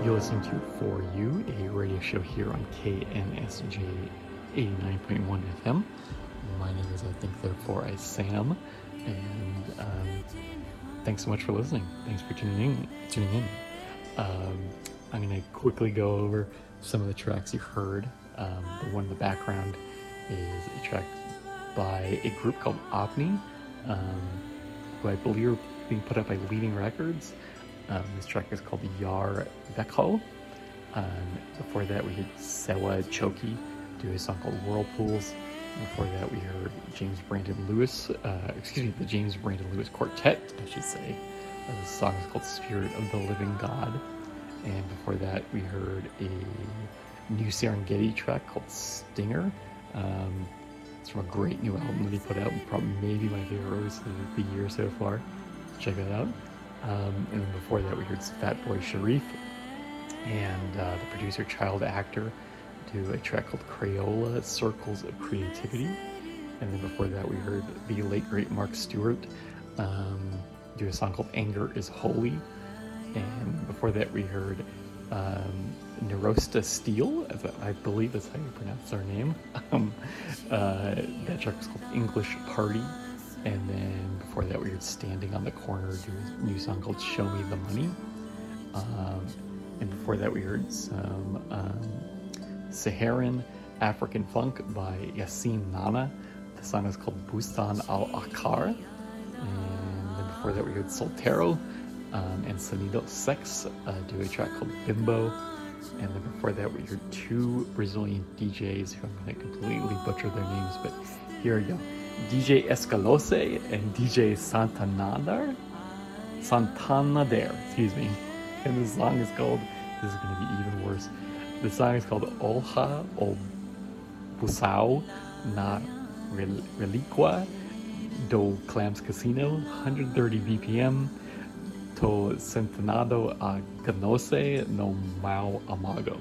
You're listening to For You, a radio show here on KNSJ 89.1 FM. My name is I Think Therefore I Sam, and thanks so much for listening. Thanks for tuning in. I'm going to quickly go over some of the tracks you heard. The one in the background is a track by a group called Opni, who I believe are being put out by Leading Records. This track is called Yar Vekho. Before that, we had Sewa Choki do a song called Whirlpools. Before that, we heard the James Brandon Lewis Quartet, I should say. The song is called Spirit of the Living God. And before that, we heard a new Serengeti track called Stinger. It's from a great new album that he put out, probably maybe my favorite release of the year so far. Check that out. And then before that, we heard Fatboy Sharif and the producer Child Actor do a track called Crayola Circles of Creativity. And then before that, we heard the late great Mark Stewart do a song called Anger is Holy. And before that, we heard Nerosta Steele, I believe that's how you pronounce our name. That track was called English Party. And then before that, we heard Standing on the Corner do a new song called Show Me the Money. And before that, we heard some Saharan African funk by Yassine Nana. The song is called Bustan al-Akar. And then before that, we heard Soltero and Sonido Sex do a track called Bimbo. And then before that, we heard two Brazilian DJs who I'm going to completely butcher their names, but here we go. DJ Escalose and DJ Santanader, excuse me. And the song is called, this is going to be even worse, the song is called Olha o Busao na Reliqua do Clams Casino, 130 BPM, to Centenado a Ganose no Mau Amago.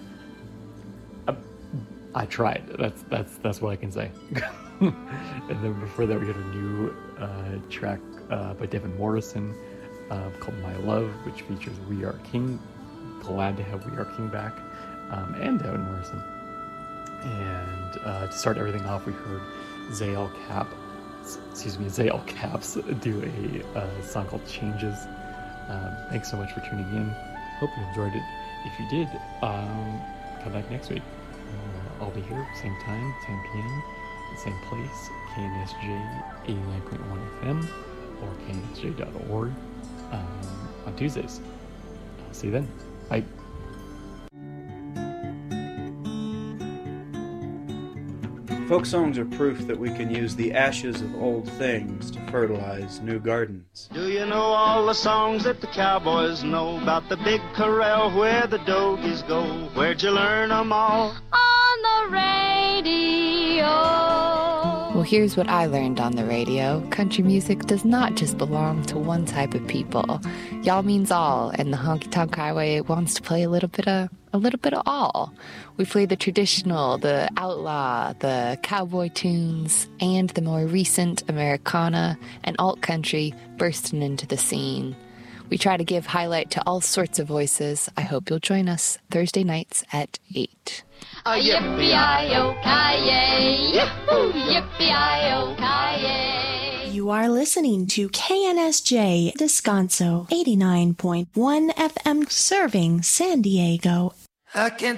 I tried. That's what I can say. And then before that, we had a new track by Devin Morrison called My Love, which features We Are King. Glad to have We Are King back, and Devin Morrison. And to start everything off, we heard Zale Caps do a song called Changes. Thanks so much for tuning in. Hope you enjoyed it. If you did, come back next week. I'll be here, same time, 10 p.m., same place, KNSJ 89.1 FM or KNSJ.org on Tuesdays. I'll see you then. Bye. Folk songs are proof that we can use the ashes of old things to fertilize new gardens. Do you know all the songs that the cowboys know about the big corral where the dogies go? Where'd you learn them all? On the radio. Well, here's what I learned on the radio. Country music does not just belong to one type of people. Y'all means all, and the Honky Tonk Highway wants to play a little bit of all. We play the traditional, the outlaw, the cowboy tunes, and the more recent Americana and alt country bursting into the scene. We try to give highlight to all sorts of voices. I hope you'll join us Thursday nights at 8. Yippee-yi-yo-ki-yay, yippee-yi-yo-ki-yay. You are listening to KNSJ Descanso 89.1 FM, serving San Diego. I can